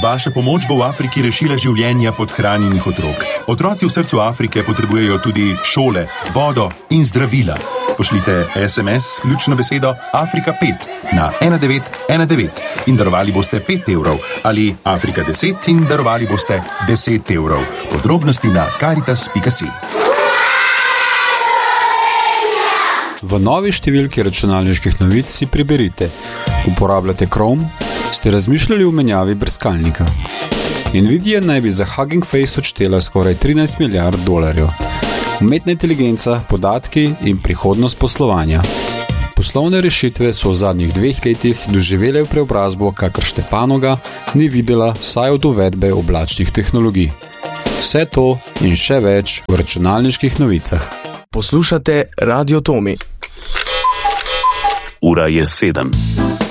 Vaša pomoč bo v Afriki rešila življenja podhranjenih otrok. Otroci v srcu Afrike potrebujejo tudi šole, vodo in zdravila. Pošljite SMS s ključno besedo Afrika 5 na 1919 in darovali boste 5 evrov ali Afrika 10 in darovali boste 10 evrov. Podrobnosti na caritas.si. V novi številki računalniških novic si preberite. Uporabljate Chrome? Ste razmišljali o menjavi brskalnika? Nvidia naj bi za Hugging Face odštela skoraj $13 milijard. Umetna inteligenca, podatki in prihodnost poslovanja. Poslovne rešitve so v zadnjih 2 letih doživele preobrazbo, kakršne panoga ni videla vsaj od uvedbe oblačnih tehnologij. Vse to in še več v računalniških novicah. Poslušate Radio Tomi. Ura je 7.